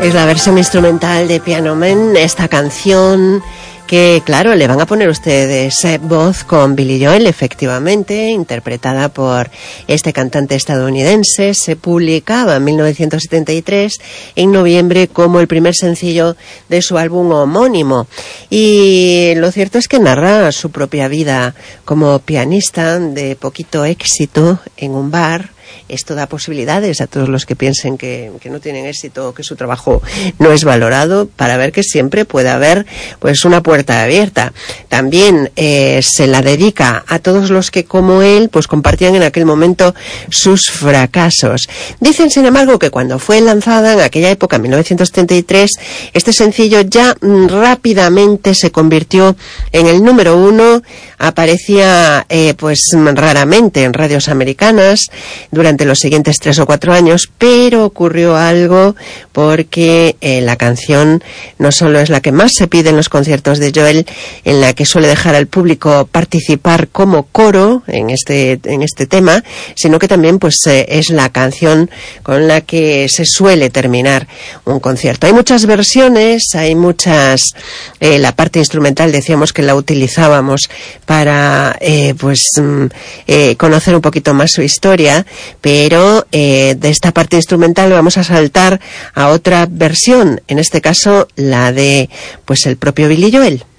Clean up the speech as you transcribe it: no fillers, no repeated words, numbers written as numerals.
Es la versión instrumental de Piano Man, esta canción que, claro, le van a poner ustedes voz con Billy Joel, efectivamente, interpretada por este cantante estadounidense. Se publicaba en 1973, en noviembre, como el primer sencillo de su álbum homónimo. Y lo cierto es que narra su propia vida como pianista de poquito éxito en un bar. Esto da posibilidades a todos los que piensen que no tienen éxito o que su trabajo no es valorado, para ver que siempre puede haber pues una puerta abierta. También se la dedica a todos los que, como él, pues compartían en aquel momento sus fracasos. Dicen, sin embargo, que cuando fue lanzada en aquella época, en 1973, este sencillo ya rápidamente se convirtió en el número 1. Aparecía pues raramente en radios americanas durante los siguientes 3 o 4 años, pero ocurrió algo, porque la canción no solo es la que más se pide en los conciertos de Joel, en la que suele dejar al público participar como coro en este tema, sino que también pues es la canción con la que se suele terminar un concierto. Hay muchas versiones, hay muchas, la parte instrumental decíamos que la utilizábamos para conocer un poquito más su historia, pero de esta parte instrumental vamos a saltar a otra versión, en este caso la de pues el propio Billy Joel.